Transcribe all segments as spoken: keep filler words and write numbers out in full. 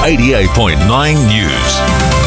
eighty-eight point nine News.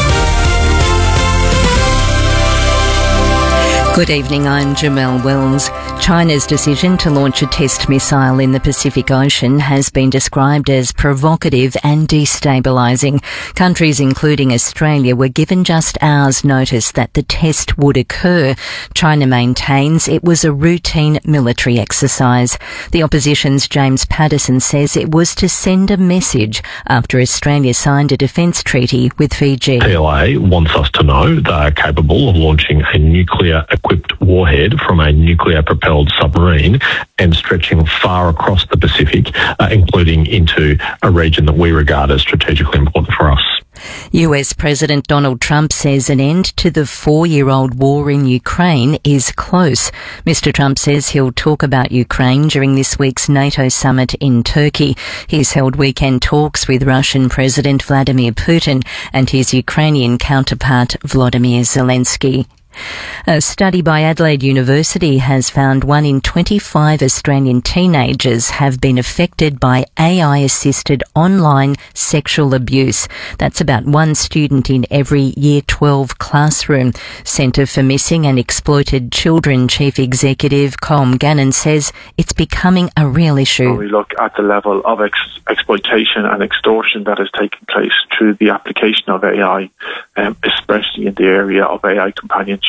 Good evening, I'm Jamelle Wells. China's decision to launch a test missile in the Pacific Ocean has been described as provocative and destabilising. Countries including Australia were given just hours' notice that the test would occur. China maintains it was a routine military exercise. The opposition's James Paterson says it was to send a message after Australia signed a defence treaty with Fiji. P L A wants us to know they are capable of launching a nuclear-equipped warhead from a nuclear-propelled submarine and stretching far across the Pacific, uh, including into a region that we regard as strategically important for us. U S President Donald Trump says an end to the four-year-old war in Ukraine is close. Mister Trump says he'll talk about Ukraine during this week's NATO summit in Turkey. He's held weekend talks with Russian President Vladimir Putin and his Ukrainian counterpart Volodymyr Zelensky. A study by Adelaide University has found one in twenty-five Australian teenagers have been affected by A I-assisted online sexual abuse. That's about one student in every Year twelve classroom. Centre for Missing and Exploited Children Chief Executive Colm Gannon says it's becoming a real issue. When we look at the level of ex- exploitation and extortion that is taking place through the application of A I, um, especially in the area of A I companionship.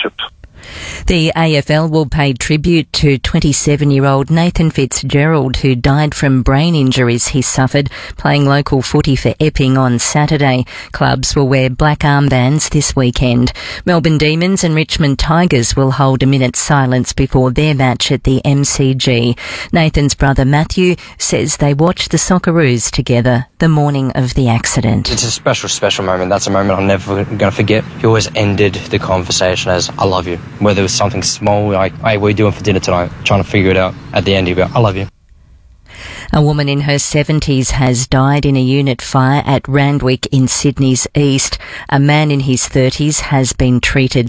The A F L will pay tribute to twenty-seven-year-old Nathan Fitzgerald, who died from brain injuries he suffered playing local footy for Epping on Saturday. Clubs will wear black armbands this weekend. Melbourne Demons and Richmond Tigers will hold a minute's silence before their match at the M C G. Nathan's brother Matthew says they watched the Socceroos together the morning of the accident. It's a special, special moment. That's a moment I'm never going to forget. He always ended the conversation as, I love you. Whether it was something small, like, hey, what are you doing for dinner tonight? Trying to figure it out. At the end, you go, I love you. A woman in her seventies has died in a unit fire at Randwick in Sydney's east. A man in his thirties has been treated